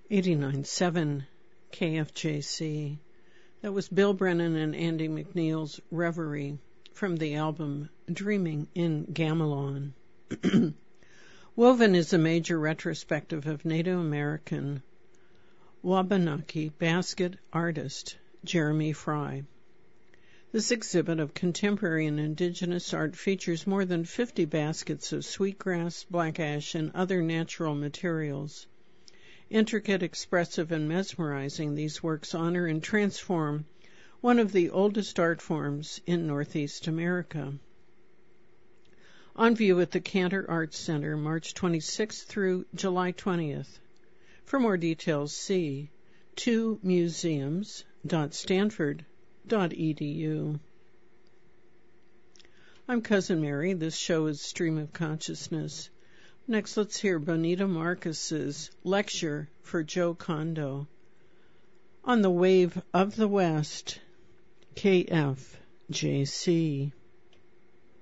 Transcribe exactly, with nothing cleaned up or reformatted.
eighty-nine point seven K F J C. That was Bill Brennan and Andy McNeil's Reverie from the album Dreaming in Gamelon. Woven is a major retrospective of Native American Wabanaki basket artist Jeremy Fry. This exhibit of contemporary and indigenous art features more than fifty baskets of sweetgrass, black ash, and other natural materials. Intricate, expressive, and mesmerizing, these works honor and transform one of the oldest art forms in Northeast America. On view at the Cantor Arts Center, March twenty-sixth through July twentieth. For more details, see two museums dot stanford dot e d u. I'm Cousin Mary. This show is Stream of Consciousness. Next, let's hear Bonita Marcus's lecture for Joe Kondo on the Wave of the West, K F J C.